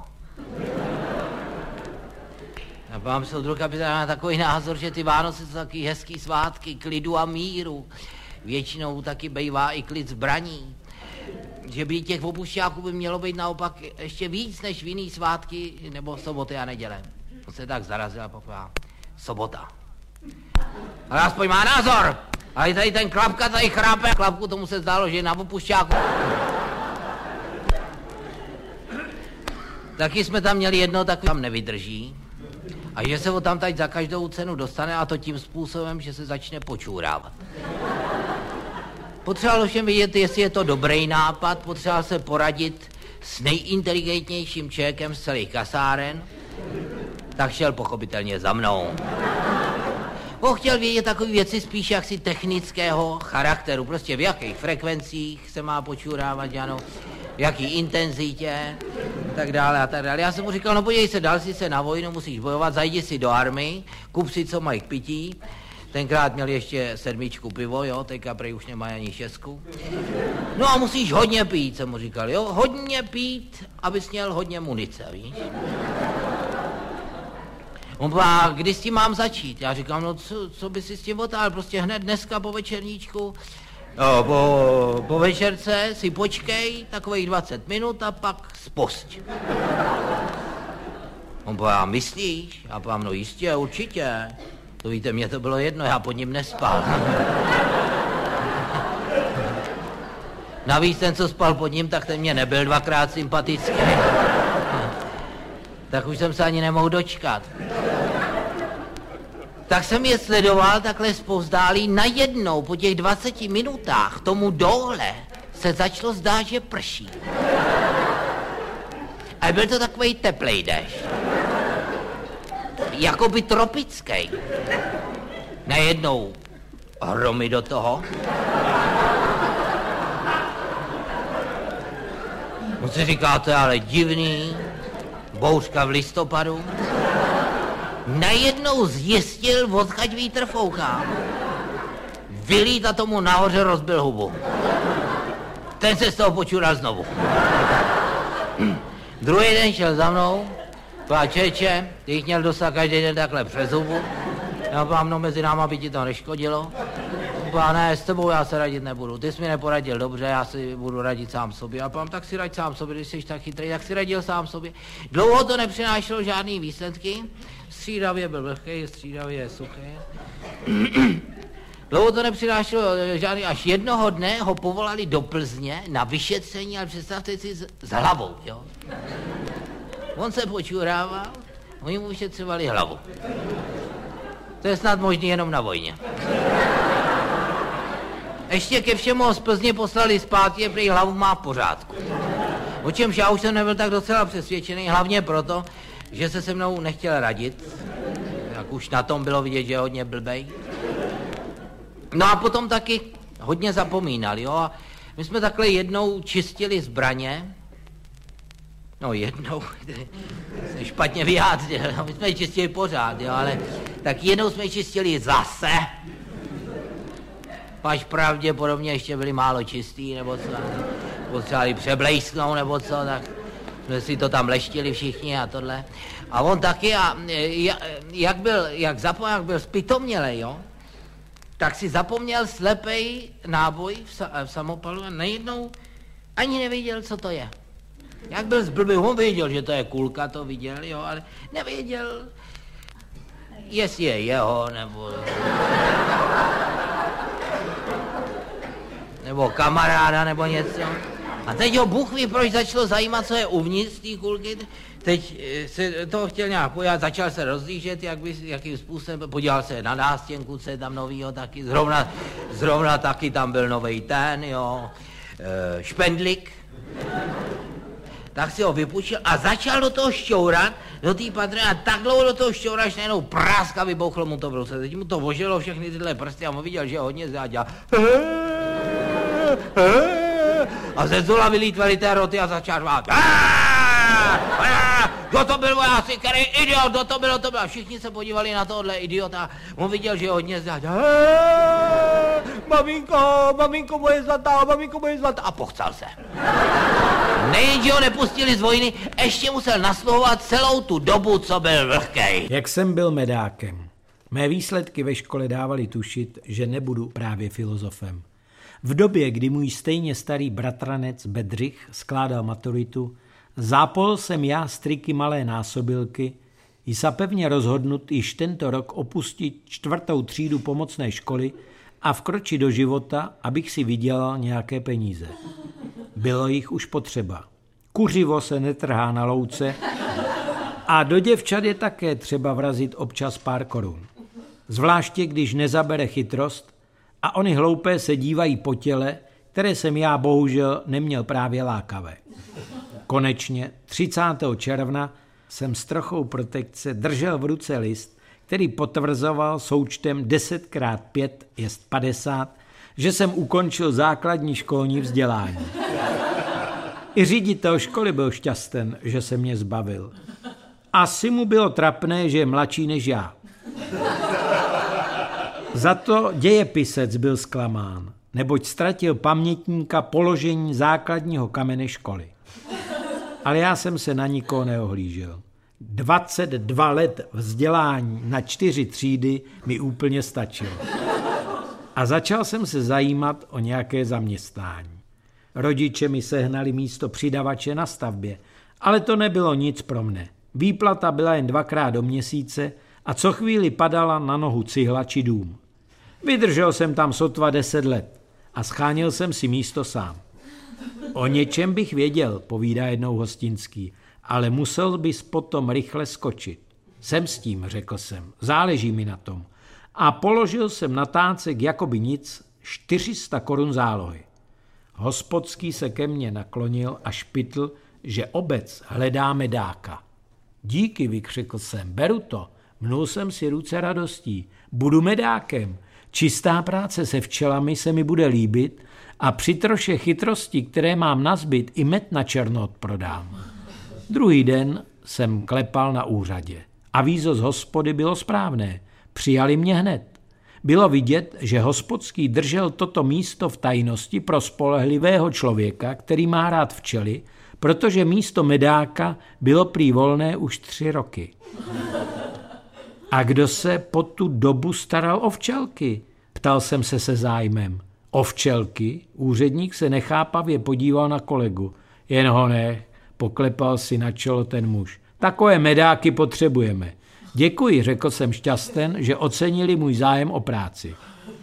[SPEAKER 9] Já mám, soudruhu kapitáne, takový názor, že ty Vánoce jsou taky hezký svátky, klidu a míru. Většinou taky bejvá i klid zbraní. Že by těch opušťáků by mělo být naopak ještě víc než v jiný svátky nebo soboty a neděle. On se tak zarazil a pokládá. Sobota. Ale aspoň má názor. Ale tady ten Klapka tady chrápe. Klapku tomu se zdálo, že je na opušťáku. Taky jsme tam měli jedno, tak tam nevydrží. A že se ho tam teď za každou cenu dostane, a to tím způsobem, že se začne počůrávat. Potřeboval všem vidět, jestli je to dobrý nápad, potřeboval se poradit s nejinteligentnějším člověkem z celých kasáren, tak šel pochopitelně za mnou. On chtěl vědět takové věci spíš jaksi technického charakteru, prostě v jakých frekvencích se má počůrávat, ano, v jaký intenzitě, tak dále a tak dále. Já jsem mu říkal, no podívej se, dal si se na vojnu, musíš bojovat, zajdi si do army, kup si, co mají k pití. Tenkrát měl ještě 7 pivo, jo, teďka prej už nemají ani 6. No a musíš hodně pít, jsem mu říkal, jo, hodně pít, abys měl hodně munice, víš. On říká, kdy s tím mám začít? Já říkám, no co by si s tím otáhl, prostě hned dneska po večerníčku, no, po večerce si počkej takových 20 minut a pak spusť. On říká, myslíš? Já říkám, no jistě, určitě. To víte, mně to bylo jedno, já pod ním nespal. Navíc ten, co spal pod ním, tak ten mě nebyl 2krát sympatický. Tak už jsem se ani nemohl dočkat. Tak jsem je sledoval takhle zpovzdálí, najednou po těch 20 minutách tomu dole se začalo zdát, že prší. A byl to takovej teplej déšť. Jakoby tropický. Najednou hromy do toho. On si říká, to je ale divný. Bouřka v listopadu. Najednou zjistil, odkud vítr fouká. Vylít a tomu nahoře rozbil hubu. Ten se z toho počural znovu. Druhý den šel za mnou. Čeče, ty jich měl dostat každý den takhle přes hubu. Já vám, no mezi náma by ti to neškodilo. Ne, s tebou já se radit nebudu. Ty jsi mi neporadil dobře, já si budu radit sám sobě. A pám, tak si raď sám sobě, když jsi tak chytrý, tak si radil sám sobě. Dlouho to nepřinášelo žádný výsledky. Střídavě byl vlhkej, střídavě suchý. Dlouho to nepřinášelo žádný, až jednoho dne ho povolali do Plzně na vyšetření, ale představte si s hlavou, jo. On se počurával, oni mu vyšetřovali hlavu. To je snad možný jenom na vojně. Ještě ke všemu ho z Plzně poslali zpátky, prý hlavu má v pořádku. O čemž já už jsem nebyl tak docela přesvědčený, hlavně proto, že se mnou nechtěl radit. Jak už na tom bylo vidět, že je hodně blbej. No a potom taky hodně zapomínal, jo. A my jsme takhle jednou čistili zbraně. No jednou, se špatně vyjádřil, my jsme čistili pořád, jo, ale tak jednou jsme čistili zase. Až pravděpodobně ještě byli málo čistý, nebo co, potřebovali přeblejsknout, nebo co, tak jsme si to tam leštili všichni a tohle. A on taky, a jak byl zpytomělej, jo, tak si zapomněl slepej náboj v samopalu a najednou ani nevěděl, co to je. Jak byl zblbý, on věděl, že to je kulka, to viděl, jo, ale nevěděl, jestli je jeho, nebo kamaráda, nebo něco. A teď ho Bůh ví, proč začalo zajímat, co je uvnitř té kulky. Teď se toho chtěl nějak pojat, začal se rozlížet, jakým způsobem, podíval se na nástěnku, co je tam novýho taky, zrovna taky tam byl novej ten, jo, špendlik. Tak si ho vypůjčil a začal do toho šťourat, do té patry a tak dlouho do toho šťourat, že najednou práska vybouchlo mu to v ruce. Teď mu to vožilo všechny tyhle prsty a on viděl, že hodně záděl. A ze zdola vylít velitel roty a začal řvát. Kdo to byl, vojáci, který idiot, kdo to byl, A všichni se podívali na tohle idiota. On viděl, že hodně záděl. Maminko moje zlatá, a pochcal se. Nejenže ho nepustili z vojny, ještě musel nasluhovat celou tu dobu, co byl vlhkej.
[SPEAKER 10] Jak jsem byl medákem. Mé výsledky ve škole dávaly tušit, že nebudu právě filozofem. V době, kdy můj stejně starý bratranec Bedřich skládal maturitu, zápol jsem já z triky malé násobilky i zapevně rozhodnut již tento rok opustit 4. třídu pomocné školy a vkročit do života, abych si vydělal nějaké peníze. Bylo jich už potřeba. kuřivo se netrhá na louce a do děvčat je také třeba vrazit občas pár korun. Zvláště, když nezabere chytrost a oni hloupé se dívají po těle, které jsem já bohužel neměl právě lákavé. Konečně 30. června jsem s trochou protekce držel v ruce list, který potvrzoval součtem 10x5 je 50, že jsem ukončil základní školní vzdělání. I ředitel školy byl šťasten, že se mě zbavil. Asi mu bylo trapné, že je mladší než já. Za to dějepisec byl zklamán, neboť ztratil pamětníka položení základního kamene školy. Ale já jsem se na nikoho neohlížel. 22 let vzdělání na 4 třídy mi úplně stačilo. A začal jsem se zajímat o nějaké zaměstnání. Rodiče mi sehnali místo přidavače na stavbě, ale to nebylo nic pro mne. Výplata byla jen 2krát do měsíce a co chvíli padala na nohu cihla či dům. Vydržel jsem tam sotva 10 let a scháněl jsem si místo sám. O něčem bych věděl, povídá jednou Hostinský, ale musel bys potom rychle skočit. Jsem s tím, řekl jsem, záleží mi na tom. A položil jsem na tácek jakoby nic 400 korun zálohy. Hospodský se ke mně naklonil a špitl, že obec hledá medáka. Díky, vykřikl jsem, beru to. Mnul jsem si ruce radostí. Budu medákem. Čistá práce se včelami se mi bude líbit a při troše chytrosti, které mám nazbyt, i med na černo odprodám. Druhý den jsem klepal na úřadě. Avízo z hospody bylo správné. Přijali mě hned. Bylo vidět, že hospodský držel toto místo v tajnosti pro spolehlivého člověka, který má rád včely, protože místo medáka bylo prý volné už 3 roky. A kdo se po tu dobu staral o včelky? Ptal jsem se zájmem. O včelky? Úředník se nechápavě podíval na kolegu. Jen ho nech, poklepal si na čelo ten muž. Takové medáky potřebujeme. Děkuji, řekl jsem šťasten, že ocenili můj zájem o práci.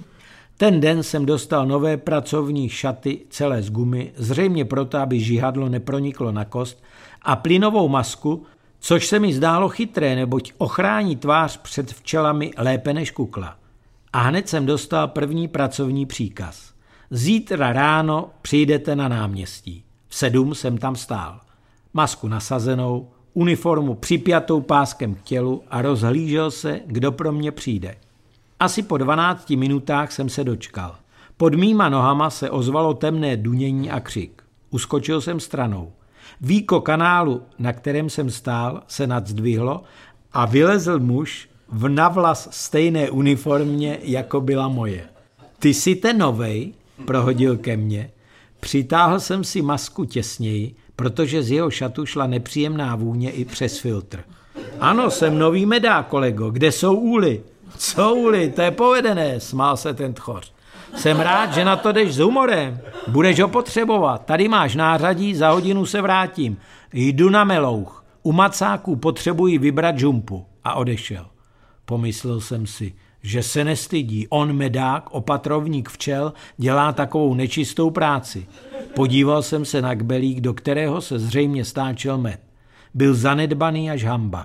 [SPEAKER 10] Ten den jsem dostal nové pracovní šaty celé z gumy, zřejmě proto, aby žihadlo neproniklo na kost, a plynovou masku, což se mi zdálo chytré, neboť ochrání tvář před včelami lépe než kukla. A hned jsem dostal první pracovní příkaz. Zítra ráno přijdete na náměstí. V 7 jsem tam stál. Masku nasazenou, uniformu připjatou páskem k tělu a rozhlížel se, kdo pro mě přijde. Asi po 12 minutách jsem se dočkal. Pod mýma nohama se ozvalo temné dunění a křik. Uskočil jsem stranou. Víko kanálu, na kterém jsem stál, se nadzdvihlo a vylezl muž v navlas stejné uniformě, jako byla moje. Ty jsi ten novej, prohodil ke mně. Přitáhl jsem si masku těsněji, protože z jeho šatu šla nepříjemná vůně i přes filtr. Ano, jsem nový medák, kolego, kde jsou úly? Co úly, to je povedené, smál se ten tchoř. Jsem rád, že na to jdeš s humorem. Budeš ho potřebovat. Tady máš nářadí, za hodinu se vrátím. Jdu na melouch. U macáků potřebuji vybrat žumpu. A odešel. Pomyslel jsem si, že se nestydí. On medák, opatrovník včel, dělá takovou nečistou práci. Podíval jsem se na kbelík, do kterého se zřejmě stáčel med. Byl zanedbaný až hamba.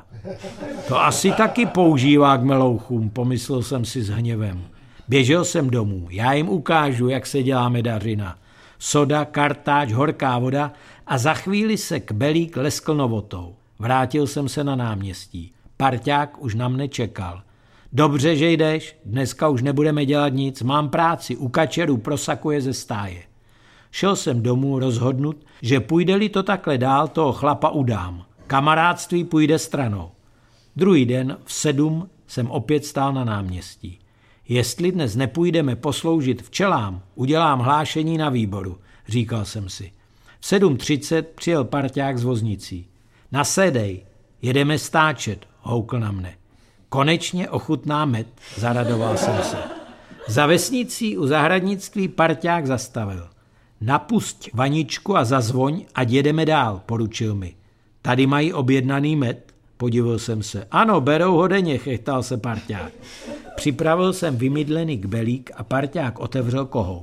[SPEAKER 10] To asi taky používá k melouchům, pomyslel jsem si s hněvem. Běžel jsem domů, já jim ukážu, jak se dělá medařina. Soda, kartáč, horká voda a za chvíli se kbelík leskl novotou. Vrátil jsem se na náměstí. Parťák už na mne čekal. Dobře, že jdeš, dneska už nebudeme dělat nic, mám práci, u kačerů prosakuje ze stáje. Šel jsem domů rozhodnut, že půjde-li to takhle dál, toho chlapa udám. Kamarádství půjde stranou. Druhý den v 7 jsem opět stál na náměstí. Jestli dnes nepůjdeme posloužit včelám, udělám hlášení na výboru, říkal jsem si. V 7:30 přijel parťák s voznicí. Nasedej, jedeme stáčet, houkl na mne. Konečně ochutná med, zaradoval jsem se. Za vesnicí u zahradnictví parťák zastavil. Napusť vaničku a zazvoň, ať jedeme dál, poručil mi. Tady mají objednaný med, podivil jsem se. Ano, berou ho denně, chechtal se parťák. Připravil jsem vymydlený kbelík a parťák otevřel kohout.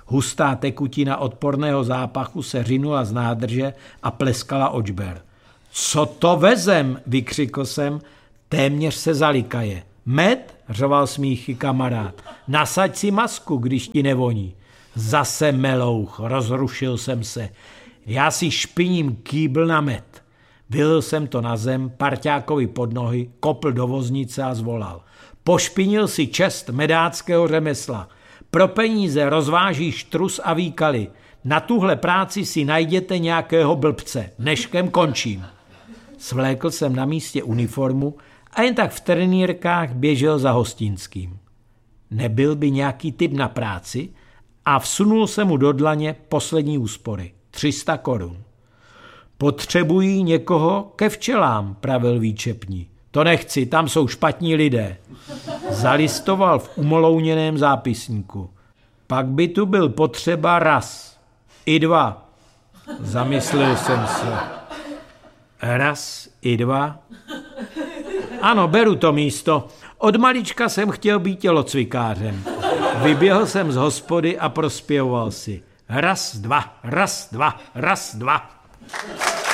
[SPEAKER 10] Hustá tekutina odporného zápachu se řinula z nádrže a pleskala očber. Co to vezem, vykřikl jsem, téměř se zalikaje. Med, řval smíchy kamarád, nasaď si masku, když ti nevoní. Zase melouch, rozrušil jsem se. Já si špiním kýbl na med. Vylil jsem to na zem, parťákovi pod nohy, kopl do voznice a zvolal. Pošpinil si čest medáckého řemesla. Pro peníze rozvážíš trus a výkaly. Na tuhle práci si najděte nějakého blbce. Dneškem končím. Svlékl jsem na místě uniformu a jen tak v trenýrkách běžel za Hostinským. Nebyl by nějaký typ na práci a vsunul se mu do dlaně poslední úspory. 300 korun. Potřebují někoho ke včelám, pravil výčepní. To nechci, tam jsou špatní lidé. Zalistoval v umolouněném zápisníku. Pak by tu byl potřeba raz. I dva. Zamyslel jsem se. Raz i dva? Ano, beru to místo. Od malička jsem chtěl být tělocvikářem. Vyběhl jsem z hospody a prospěvoval si. Raz, dva, raz, dva, raz, dva.